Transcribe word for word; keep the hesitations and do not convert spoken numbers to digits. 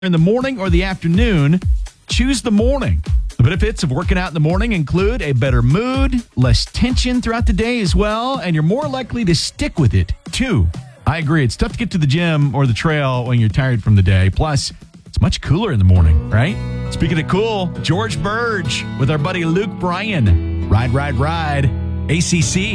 in the morning or the afternoon, choose the morning. The benefits of working out in the morning include a better mood, less tension throughout the day as well, and you're more likely to stick with it, too. I agree. It's tough to get to the gym or the trail when you're tired from the day. Plus, it's much cooler in the morning, right? Speaking of cool, George Burge with our buddy Luke Bryan. Ride, ride, ride. A C C.